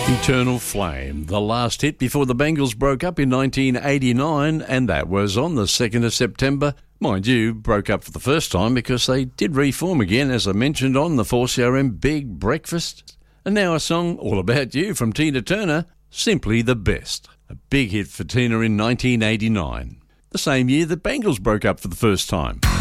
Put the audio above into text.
Eternal Flame, the last hit before the Bangles broke up in 1989, and that was on the 2nd of September. Mind you, broke up for the first time because they did reform again, as I mentioned on the 4CRM Big Breakfast. And now a song all about you from Tina Turner, Simply the Best. A big hit for Tina in 1989, the same year that Bangles broke up for the first time.